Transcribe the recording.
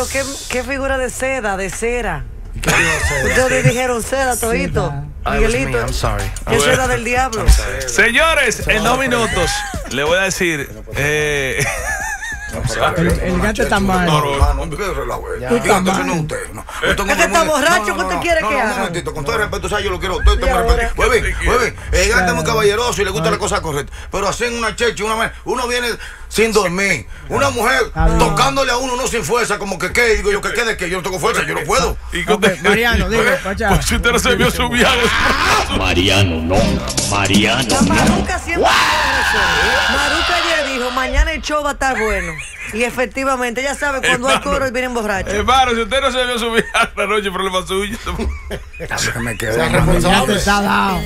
qué figura de seda, de cera. ¿Qué Ustedes dijeron seda, todito. Miguelito. I'm sorry. ¿Qué seda del diablo? Señores, en 2 minutos le voy a decir. El gato está mal. No, ¿qué relajo es? Entonces no usted. Es que está borracho, ¿qué usted quiere que haga? Un momentito, con todo el respeto, ¿sabes? Yo lo quiro. Jueven, el gato es muy caballeroso y le gusta la cosa correcta. Pero hacen una checha, uno viene sin dormir. Una mujer tocándole a uno sin fuerza, como que qué. Digo yo, que quede que yo no tengo fuerza, yo no puedo. Mariano, digo, Pues si usted no se vio su viaje. Mariano, no. Mariano, La Maruca siempre dice eso. Maruca ayer dijo, mañana el show va a estar bueno. Y efectivamente, ella sabe cuando hay coro y vienen borrachos. Hermano, si usted no se vio su viaje la noche, problema suyo. Se me quedó. el gato está dado.